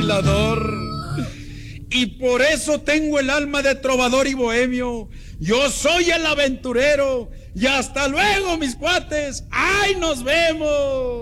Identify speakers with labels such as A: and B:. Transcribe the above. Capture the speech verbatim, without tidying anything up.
A: bailador. Y por eso tengo el alma de trovador y bohemio. Yo soy el aventurero. Y hasta luego, mis cuates. ¡Ay, nos vemos!